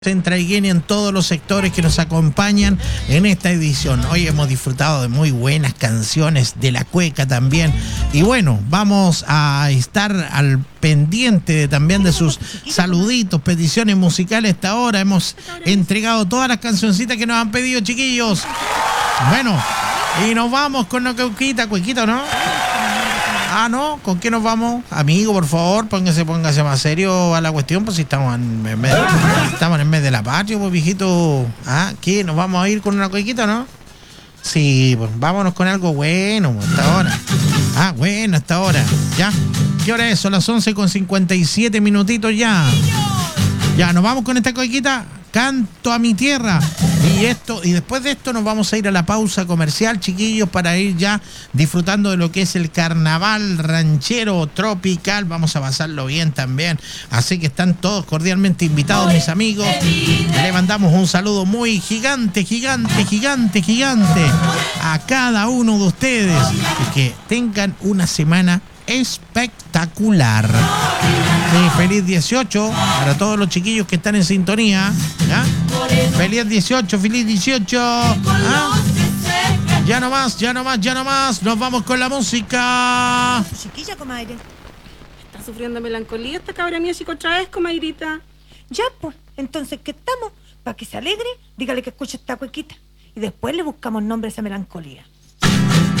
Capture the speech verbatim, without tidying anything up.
en Traiguén y en todos los sectores que nos acompañan en esta edición. Hoy hemos disfrutado de muy buenas canciones, de la cueca también. Y bueno, vamos a estar al pendiente de, también de sus saluditos, peticiones musicales. Hasta ahora hemos entregado todas las cancioncitas que nos han pedido, chiquillos. Bueno, y nos vamos con la cuequita, cuequita, ¿no? Ah, ¿no? ¿Con qué nos vamos? Amigo, por favor, póngase, póngase más serio a la cuestión, pues si estamos en, en mes, estamos en el mes de la patria, pues viejito. Ah, ¿qué? ¿Nos vamos a ir con una cuequita, no? Sí, pues vámonos con algo bueno, pues, hasta ahora. Ah, bueno, hasta ahora. ¿Ya? ¿Qué hora es? Son las once con cincuenta y siete minutitos ya. Ya, nos vamos con esta cuequita. Canto a mi tierra. Y esto, y después de esto nos vamos a ir a la pausa comercial, chiquillos, para ir ya disfrutando de lo que es el carnaval ranchero tropical. Vamos a pasarlo bien también. Así que están todos cordialmente invitados, mis amigos. Le mandamos un saludo muy gigante, gigante, gigante, gigante a cada uno de ustedes. Y que tengan una semana espectacular. Sí, feliz dieciocho para todos los chiquillos que están en sintonía. ¿Ya? Feliz dieciocho, feliz dieciocho. ¿Ah? Ya no más, ya no más, ya no más. Nos vamos con la música. Chiquilla, comadre. Está sufriendo melancolía esta cabra mía, chico, otra vez, comadrita. Ya, pues, entonces, ¿qué estamos? Para que se alegre, dígale que escuche esta cuequita. Y después le buscamos nombre a esa melancolía.